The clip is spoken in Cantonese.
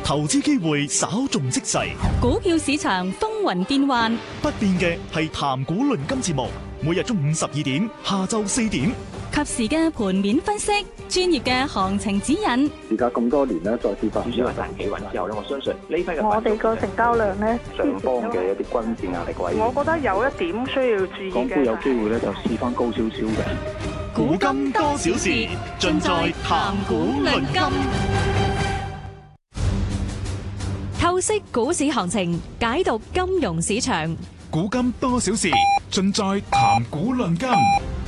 投資機會稍縱即逝， 股票市場風雲變幻， 不變嘅係談股論金節目，每日中午12點，下晝4點， 及時嘅盤面分析，專業嘅行情指引。 而家咁多年咧，再次發主要係大企穩之後咧，我相信呢批嘅我哋個成交量咧， 上方嘅一啲均線壓力位， 我覺得有一點需要注意嘅。 港股有機會咧就試翻高少少嘅。 古今多少事，盡在談股論金。 透析股市行情，解讀金融市場。 古今多少事，盡在談股論金。